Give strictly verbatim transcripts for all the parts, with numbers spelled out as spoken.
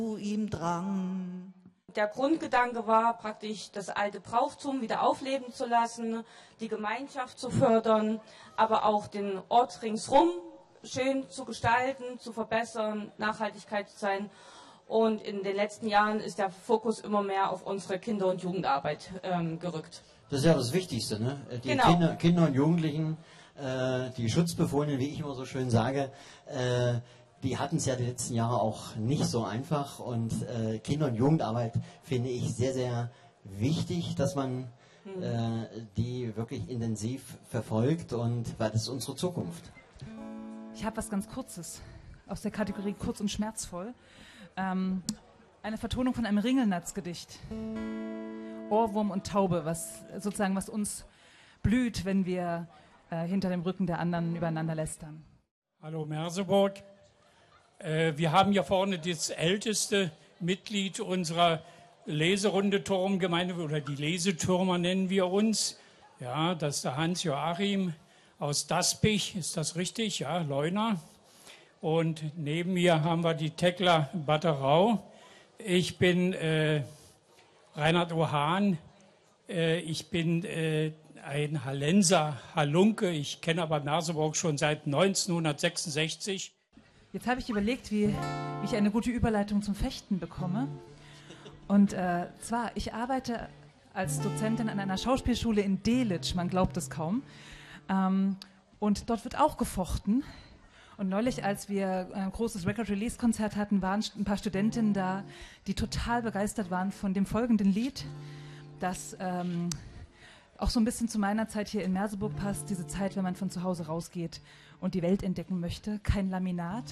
zu ihm drang. Der Grundgedanke war praktisch, das alte Brauchtum wieder aufleben zu lassen, die Gemeinschaft zu fördern, aber auch den Ort ringsherum schön zu gestalten, zu verbessern, Nachhaltigkeit zu sein. Und in den letzten Jahren ist der Fokus immer mehr auf unsere Kinder- und Jugendarbeit ähm, gerückt. Das ist ja das Wichtigste, ne? Die Genau. Kinder, Kinder und Jugendlichen, äh, die Schutzbefohlenen, wie ich immer so schön sage, äh, die hatten es ja die letzten Jahre auch nicht so einfach. Und äh, Kinder- und Jugendarbeit finde ich sehr, sehr wichtig, dass man hm. äh, die wirklich intensiv verfolgt, und weil das ist unsere Zukunft. Ich habe was ganz Kurzes aus der Kategorie kurz und schmerzvoll. Ähm, eine Vertonung von einem Ringelnatz-Gedicht. Ohrwurm und Taube, was sozusagen was uns blüht, wenn wir äh, hinter dem Rücken der anderen übereinander lästern. Hallo Merseburg. Äh, wir haben hier vorne das älteste Mitglied unserer Leserunde Turmgemeinde, oder die Lesetürmer nennen wir uns. Ja, das ist der Hans-Joachim aus Daspich, ist das richtig? Ja, Leuna. Und neben mir haben wir die Tekla Batterau. Ich bin äh, Reinhard Ohan. Äh, ich bin äh, ein Hallenser Halunke. Ich kenne aber Merseburg schon seit neunzehnhundertsechsundsechzig. Jetzt habe ich überlegt, wie, wie ich eine gute Überleitung zum Fechten bekomme. Und äh, zwar, ich arbeite als Dozentin an einer Schauspielschule in Delitzsch, man glaubt es kaum. Ähm, und dort wird auch gefochten. Und neulich, als wir ein großes Record-Release-Konzert hatten, waren ein paar Studentinnen da, die total begeistert waren von dem folgenden Lied, das ähm, auch so ein bisschen zu meiner Zeit hier in Merseburg passt, diese Zeit, wenn man von zu Hause rausgeht und die Welt entdecken möchte. Kein Laminat.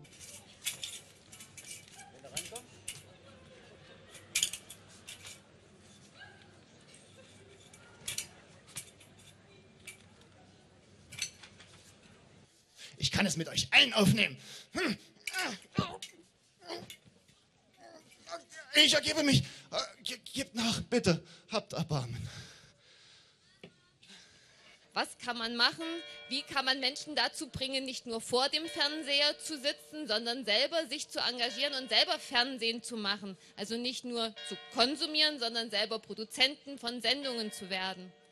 Ich kann es mit euch allen aufnehmen. Ich ergebe mich. Gebt nach, bitte. Habt Erbarmen. Was kann man machen? Wie kann man Menschen dazu bringen, nicht nur vor dem Fernseher zu sitzen, sondern selber sich zu engagieren und selber Fernsehen zu machen? Also nicht nur zu konsumieren, sondern selber Produzenten von Sendungen zu werden.